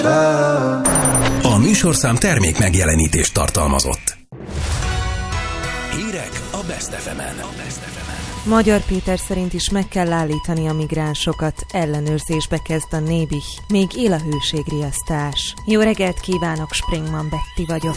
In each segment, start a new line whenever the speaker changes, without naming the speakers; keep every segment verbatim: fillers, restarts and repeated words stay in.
A műsorszám termék megjelenítést tartalmazott. Hírek a Best ef emen.
Magyar Péter szerint is meg kell állítani a migránsokat, ellenőrzésbe kezd a Nébih, még él a hőségriasztás. Jó reggelt kívánok, Springman Betty vagyok.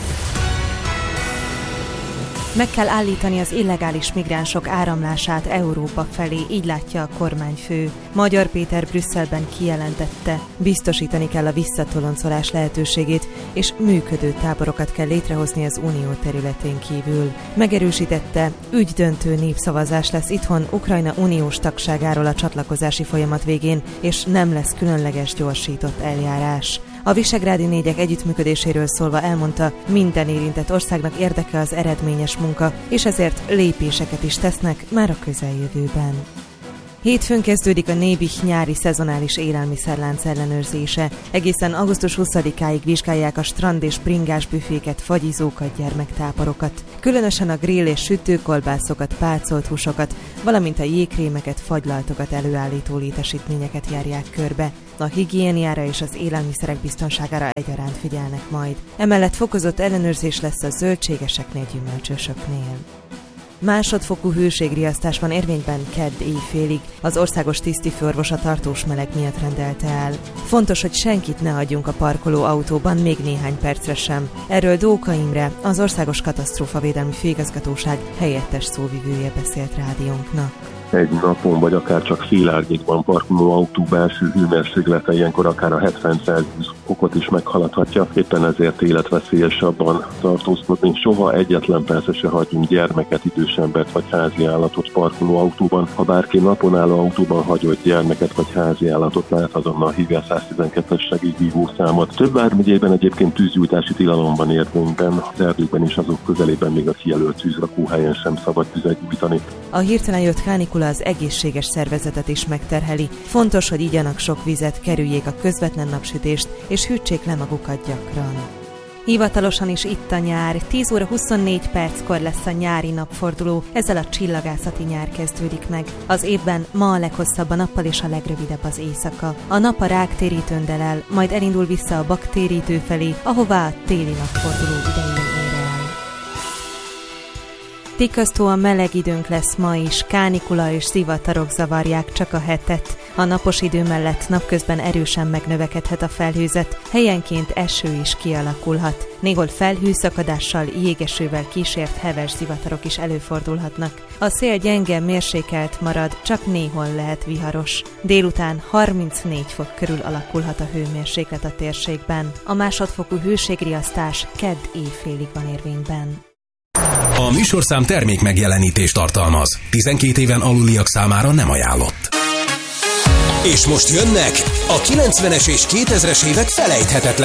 Meg kell állítani az illegális migránsok áramlását Európa felé, így látja a kormányfő. Magyar Péter Brüsszelben kijelentette, biztosítani kell a visszatoloncolás lehetőségét, és működő táborokat kell létrehozni az unió területén kívül. Megerősítette, ügydöntő népszavazás lesz itthon Ukrajna uniós tagságáról a csatlakozási folyamat végén, és nem lesz különleges gyorsított eljárás. A visegrádi négyek együttműködéséről szólva elmondta, minden érintett országnak érdeke az eredményes munka, és ezért lépéseket is tesznek már a közeljövőben. Hétfőn kezdődik a Nébih nyári szezonális élelmiszerlánc ellenőrzése. Egészen augusztus huszadikáig vizsgálják a strand és bringás büféket, fagyizókat, gyermektáborokat. Különösen a grill és sütőkolbászokat, pácolt húsokat, valamint a jégkrémeket, fagylaltokat előállító létesítményeket járják körbe. A higiéniára és az élelmiszerek biztonságára egyaránt figyelnek majd. Emellett fokozott ellenőrzés lesz a zöldségeseknél, gyümölcsösöknél. Másodfokú hőségriasztás van érvényben kedd éjfélig. Az országos tisztifőorvos a tartós meleg miatt rendelte el. Fontos, hogy senkit ne hagyjunk a parkoló autóban még néhány percre sem. Erről Dóka Imre, az Országos Katasztrófavédelmi Főigazgatóság helyettes szóvivője beszélt rádiónknak.
Egy napon, vagy akár csak fél árnyékban parkoló autó belső hőmérséklete ilyenkor akár a hetven Celsius fokot is meghaladhatja, éppen ezért életveszélyesabban tartózkodni. Soha egyetlen persze se hagyjunk gyermeket, idős embert vagy házi állatot parkoló autóban. Ha bárki napon álló autóban hagyott gyermeket vagy házi állatot lát, azonnal hívja a száztizenkettes segélyhívó számot. Több vármegyében egyébként tűzgyújtási tilalom van érvényben, az erdőkben és azok közelében még a kijelölt tűzrakóhelyen sem szabad tüzet gyújtani.
A hirtelen jött kánikula az egészséges szervezetet is megterheli. Fontos, hogy igyanak sok vizet, kerüljék a közvetlen napsütést, és hűtsék le magukat gyakran. Hivatalosan is itt a nyár. tíz óra huszonnégy perckor lesz a nyári napforduló, ezzel a csillagászati nyár kezdődik meg. Az évben ma a leghosszabb a nappal és a legrövidebb az éjszaka. A nap a ráktérítőn del el, majd elindul vissza a baktérítő felé, ahová a téli napforduló idején ér el. Tikasztóan meleg időnk lesz ma is, kánikula és zivatarok zavarják csak a hetet. A napos idő mellett napközben erősen megnövekedhet a felhőzet, helyenként eső is kialakulhat. Néhol felhőszakadással, jégesővel kísért heves zivatarok is előfordulhatnak. A szél gyenge, mérsékelt marad, csak néhol lehet viharos. Délután harmincnégy fok körül alakulhat a hőmérséklet a térségben. A másodfokú hőségriasztás kedd éjfélig van érvényben.
A műsorszám termék megjelenítést tartalmaz. tizenkét éven aluliak számára nem ajánlott. És most jönnek a kilencvenes és kétezres évek felejthetetlen